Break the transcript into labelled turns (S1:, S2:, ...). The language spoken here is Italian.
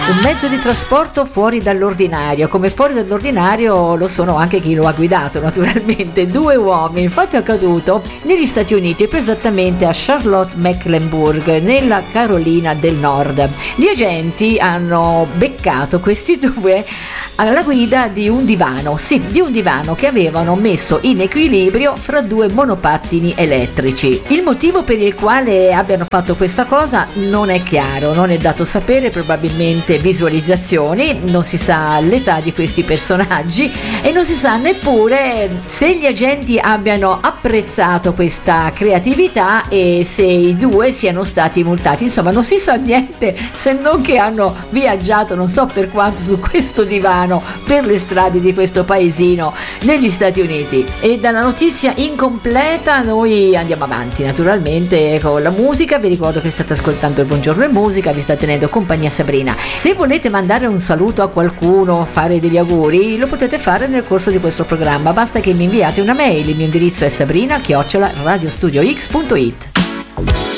S1: Un mezzo di trasporto fuori dall'ordinario, come fuori dall'ordinario lo sono anche chi lo ha guidato naturalmente. 2 uomini, il fatto è accaduto negli Stati Uniti, più esattamente a Charlotte Mecklenburg, nella Carolina del Nord. Gli agenti hanno beccato questi 2 alla guida di un divano, di un divano che avevano messo in equilibrio fra 2 monopattini elettrici. Il motivo per il quale abbiano fatto questa cosa non è chiaro, non è dato sapere, probabilmente visualizzazioni, non si sa l'età di questi personaggi e non si sa neppure se gli agenti abbiano apprezzato questa creatività e se i 2 siano stati multati. Insomma, non si sa niente se non che hanno viaggiato non so per quanto su questo divano per le strade di questo paesino negli Stati Uniti. E dalla notizia incompleta noi andiamo avanti naturalmente con la musica. Vi ricordo che state ascoltando il Buongiorno e Musica, vi sta tenendo compagnia Sabrina. Se volete mandare un saluto a qualcuno, fare degli auguri, lo potete fare nel corso di questo programma, basta che mi inviate una mail. Il mio indirizzo è sabrina@radiostudiox.it.